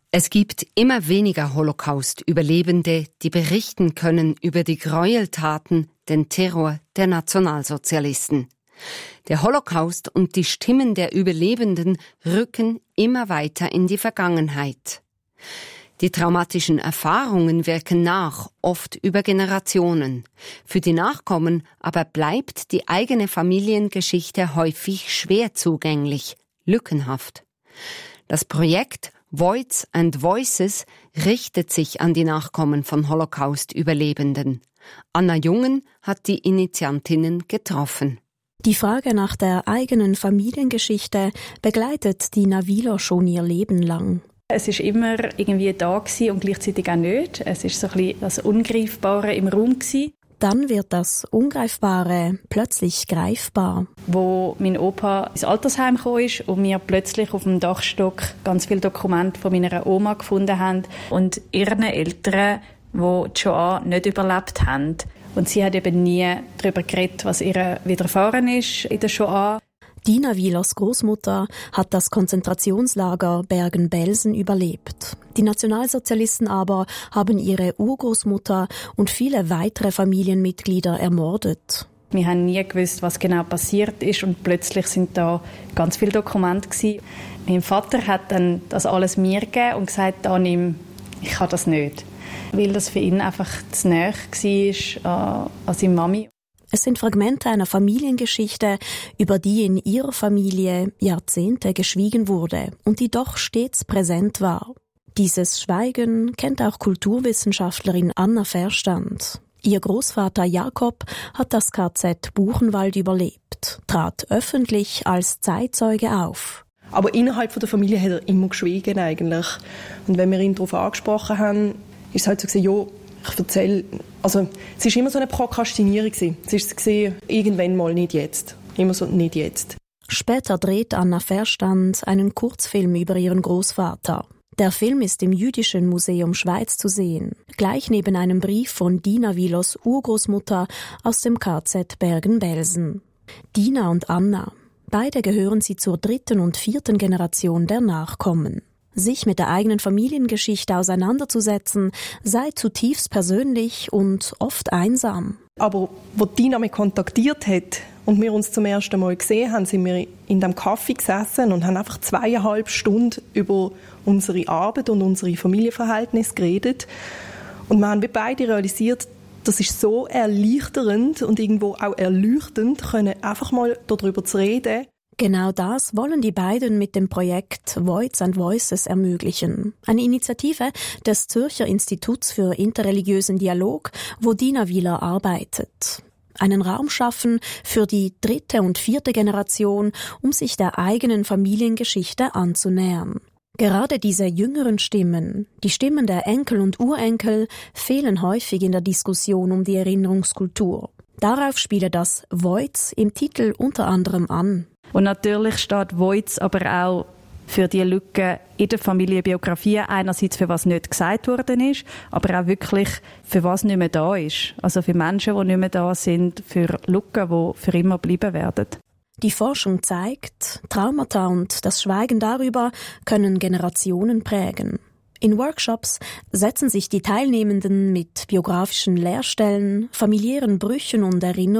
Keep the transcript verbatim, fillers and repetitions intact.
Es gibt immer weniger Holocaust-Überlebende, die berichten können über die Gräueltaten, den Terror der Nationalsozialisten. Der Holocaust und die Stimmen der Überlebenden rücken immer weiter in die Vergangenheit. Die traumatischen Erfahrungen wirken nach, oft über Generationen. Für die Nachkommen aber bleibt die eigene Familiengeschichte häufig schwer zugänglich, lückenhaft. Das Projekt Voids and Voices richtet sich an die Nachkommen von Holocaust-Überlebenden. Anna Jungen hat die Initiantinnen getroffen. Die Frage nach der eigenen Familiengeschichte begleitet Dina Wieler schon ihr Leben lang. Es ist immer irgendwie da gewesen und gleichzeitig auch nicht. Es ist so ein bisschen das Ungreifbare im Raum gewesen. Dann wird das Ungreifbare plötzlich greifbar. Wo mein Opa ins Altersheim gekommen ist und wir plötzlich auf dem Dachstock ganz viele Dokumente von meiner Oma gefunden haben und ihren Eltern, die die Shoah nicht überlebt haben. Und sie hat eben nie darüber geredet, was ihr widerfahren ist in der Shoah. Dina Wielers Großmutter hat das Konzentrationslager Bergen-Belsen überlebt. Die Nationalsozialisten aber haben ihre Urgroßmutter und viele weitere Familienmitglieder ermordet. Wir haben nie gewusst, was genau passiert ist und plötzlich sind da ganz viele Dokumente gewesen. Mein Vater hat dann das alles mir gegeben und gesagt, annimm, ich kann das nicht. Weil das für ihn einfach zu nahe war an seine Mami. Es sind Fragmente einer Familiengeschichte, über die in ihrer Familie Jahrzehnte geschwiegen wurde und die doch stets präsent war. Dieses Schweigen kennt auch Kulturwissenschaftlerin Anna Verstand. Ihr Großvater Jakob hat das K Z Buchenwald überlebt, trat öffentlich als Zeitzeuge auf. Aber innerhalb der Familie hat er immer geschwiegen eigentlich. Und wenn wir ihn darauf angesprochen haben, ist es halt so gewesen, ja, ich erzähle, also es war immer so eine Prokrastinierung. Es war irgendwann mal, nicht jetzt. Immer so, nicht jetzt. Später dreht Anna Verstand einen Kurzfilm über ihren Großvater. Der Film ist im Jüdischen Museum Schweiz zu sehen, gleich neben einem Brief von Dina Wielers Urgroßmutter aus dem K Z Bergen-Belsen. Dina und Anna, beide gehören sie zur dritten und vierten Generation der Nachkommen. Sich mit der eigenen Familiengeschichte auseinanderzusetzen, sei zutiefst persönlich und oft einsam. Aber als Dina mich kontaktiert hat und wir uns zum ersten Mal gesehen haben, sind wir in dem Café gesessen und haben einfach zweieinhalb Stunden über unsere Arbeit und unsere Familienverhältnisse geredet. Und wir haben beide realisiert, das ist so erleichternd und irgendwo auch erleuchtend, können einfach mal darüber zu reden. Genau das wollen die beiden mit dem Projekt Voids and Voices ermöglichen. Eine Initiative des Zürcher Instituts für interreligiösen Dialog, wo Dina Wieler arbeitet. Einen Raum schaffen für die dritte und vierte Generation, um sich der eigenen Familiengeschichte anzunähern. Gerade diese jüngeren Stimmen, die Stimmen der Enkel und Urenkel, fehlen häufig in der Diskussion um die Erinnerungskultur. Darauf spiele das Voids im Titel unter anderem an. Und natürlich steht Voids aber auch für die Lücken in der Familienbiografie. Einerseits für was nicht gesagt worden ist, aber auch wirklich für was nicht mehr da ist. Also für Menschen, die nicht mehr da sind, für Lücken, die für immer bleiben werden. Die Forschung zeigt, Traumata und das Schweigen darüber können Generationen prägen. In Workshops setzen sich die Teilnehmenden mit biografischen Leerstellen, familiären Brüchen und Erinnerungen